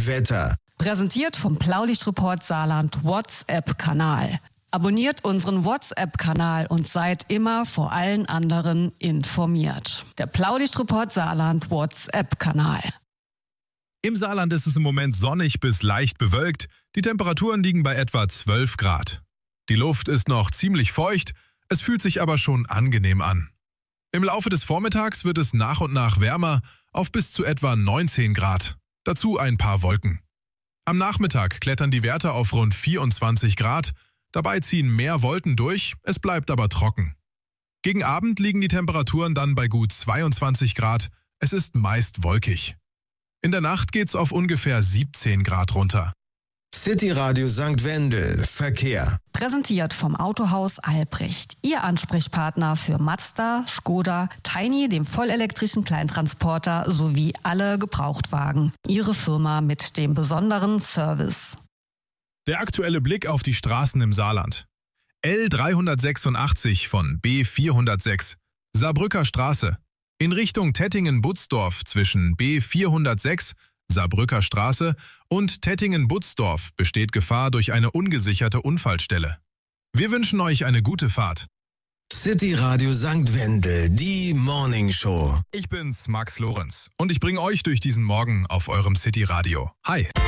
Wetter. Präsentiert vom Blaulichtreport Saarland WhatsApp-Kanal. Abonniert unseren WhatsApp-Kanal und seid immer vor allen anderen informiert. Der Blaulichtreport Saarland WhatsApp-Kanal. Im Saarland ist es im Moment sonnig bis leicht bewölkt. Die Temperaturen liegen bei etwa 12 Grad. Die Luft ist noch ziemlich feucht, es fühlt sich aber schon angenehm an. Im Laufe des Vormittags wird es nach und nach wärmer auf bis zu etwa 19 Grad. Dazu ein paar Wolken. Am Nachmittag klettern die Werte auf rund 24 Grad. Dabei ziehen mehr Wolken durch, es bleibt aber trocken. Gegen Abend liegen die Temperaturen dann bei gut 22 Grad. Es ist meist wolkig. In der Nacht geht's auf ungefähr 17 Grad runter. City Radio St. Wendel, Verkehr. Präsentiert vom Autohaus Albrecht. Ihr Ansprechpartner für Mazda, Skoda, Tiny, dem vollelektrischen Kleintransporter sowie alle Gebrauchtwagen. Ihre Firma mit dem besonderen Service. Der aktuelle Blick auf die Straßen im Saarland. L386 von B406, Saarbrücker Straße. In Richtung Tettingen-Butzdorf zwischen B406, Saarbrücker Straße und Tettingen-Butzdorf besteht Gefahr durch eine ungesicherte Unfallstelle. Wir wünschen euch eine gute Fahrt. City Radio St. Wendel, die Morning Show. Ich bin's, Max Lorenz, und ich bringe euch durch diesen Morgen auf eurem City Radio. Hi!